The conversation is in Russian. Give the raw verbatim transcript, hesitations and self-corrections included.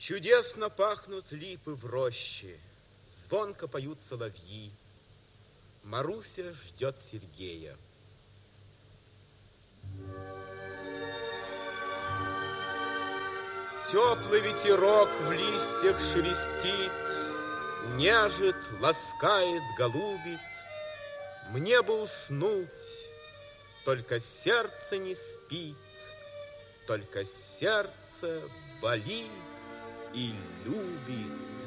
Чудесно пахнут липы в роще, звонко поют соловьи. Маруся ждет Сергея. Теплый ветерок в листьях шелестит, нежит, ласкает, голубит. Мне бы уснуть, только сердце не спит, только сердце болит и любит.